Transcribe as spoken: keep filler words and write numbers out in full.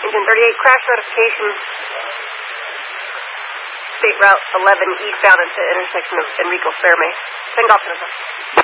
Engine thirty-eight, crash notification. State Route eleven eastbound into intersection of Enrico Ferme. Send off to